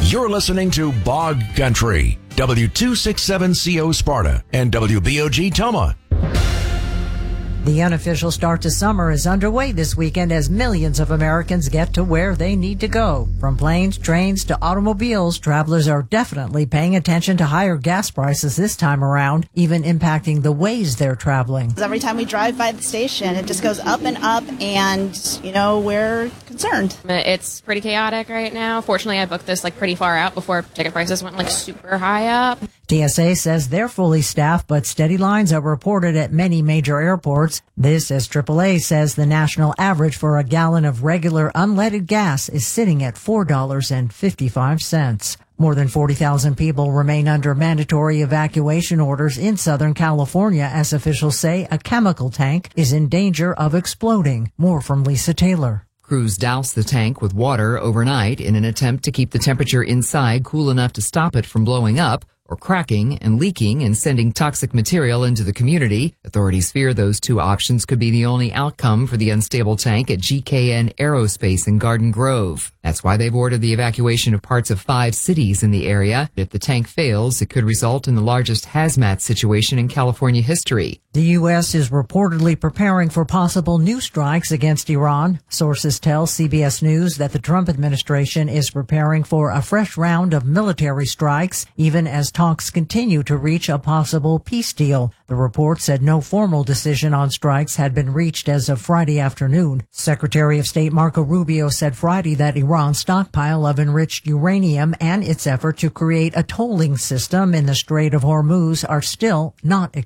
You're listening to Bog Country, W267CO Sparta and WBOG Toma. The unofficial start to summer is underway this weekend as millions of Americans get to where they need to go. From planes, trains to automobiles, travelers are definitely paying attention to higher gas prices this time around, even impacting the ways they're traveling. Every time we drive by the station, it just goes up and up, and, we're concerned. It's pretty chaotic right now. Fortunately, I booked this pretty far out before ticket prices went super high up. TSA says they're fully staffed, but steady lines are reported at many major airports. This, as AAA says, the national average for a gallon of regular unleaded gas is sitting at $4.55. More than 40,000 people remain under mandatory evacuation orders in Southern California as officials say a chemical tank is in danger of exploding. More from Lisa Taylor. Crews douse the tank with water overnight in an attempt to keep the temperature inside cool enough to stop it from blowing up or cracking and leaking and sending toxic material into the community. Authorities fear those two options could be the only outcome for the unstable tank at GKN Aerospace in Garden Grove. That's why they've ordered the evacuation of parts of 5 cities in the area. If the tank fails, it could result in the largest hazmat situation in California history. The U.S. is reportedly preparing for possible new strikes against Iran. Sources tell CBS News that the Trump administration is preparing for a fresh round of military strikes, even as talks continue to reach a possible peace deal. The report said no formal decision on strikes had been reached as of Friday afternoon. Secretary of State Marco Rubio said Friday that Iran's stockpile of enriched uranium and its effort to create a tolling system in the Strait of Hormuz are still not